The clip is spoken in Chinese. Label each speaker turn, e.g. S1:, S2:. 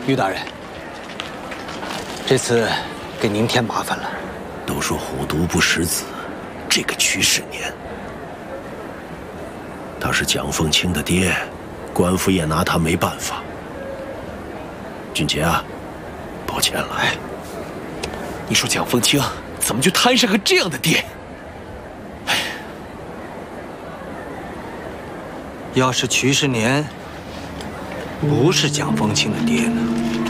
S1: 于大人，这次给您添麻烦了。
S2: 都说虎毒不食子，这个瞿世年，他是蒋凤清的爹，官府也拿他没办法。俊杰啊，抱歉了。
S3: 哎，你说蒋凤清怎么就摊上个这样的爹？哎，
S1: 要是瞿世年不是蒋凤清的爹呢？